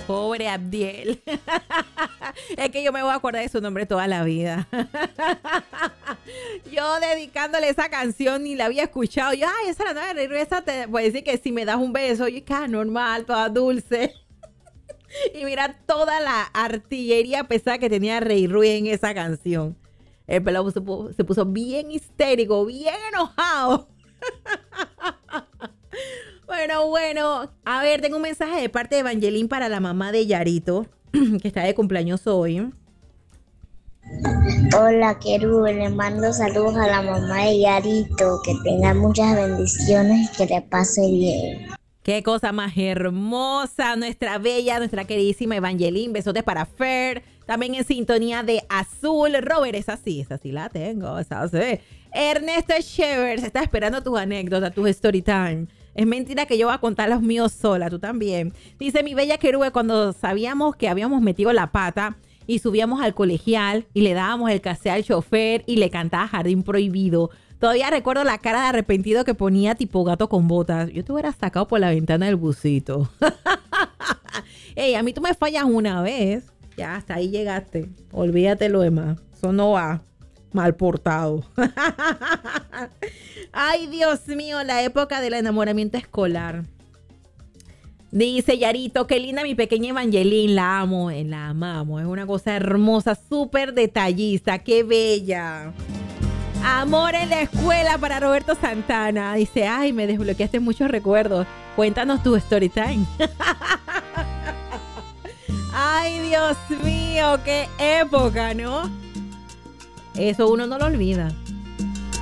Pobre Abdiel. Es que yo me voy a acordar de su nombre toda la vida. Yo dedicándole esa canción ni la había escuchado. Yo, ay, esa es la nueva de Rey Ruiz. Esa te voy a decir que si me das un beso, yo, que normal, toda dulce. Y mira toda la artillería pesada que tenía Rey Ruiz en esa canción. El pelado se puso bien histérico, bien enojado. Bueno. A ver, tengo un mensaje de parte de Evangeline para la mamá de Yarito, que está de cumpleaños hoy. Hola, Querube, le mando saludos a la mamá de Yarito, que tenga muchas bendiciones, que le pase bien. Qué cosa más hermosa, nuestra bella, nuestra queridísima Evangeline. Besotes para Fer. También en sintonía de Azul. Robert, esa sí la tengo. Esa sí. Ernesto Shevers está esperando tus anécdotas, tus story time. Es mentira que yo voy a contar los míos sola, tú también. Dice mi bella querube, cuando sabíamos que habíamos metido la pata y subíamos al colegial y le dábamos el casé al chofer y le cantaba Jardín Prohibido. Todavía recuerdo la cara de arrepentido que ponía tipo gato con botas. Yo te hubiera sacado por la ventana del busito. Ey, a mí tú me fallas una vez. Ya, hasta ahí llegaste. Olvídate lo demás. Eso no va. Mal portado. Ay, Dios mío, la época del enamoramiento escolar. Dice Yarito, qué linda mi pequeña Evangeline. La amo, la amamos. Es una cosa hermosa, súper detallista. Qué bella. Amor en la escuela para Roberto Santana. Dice, ay, me desbloqueaste muchos recuerdos. Cuéntanos tu story time. Ay, Dios mío, qué época, ¿no? Eso uno no lo olvida.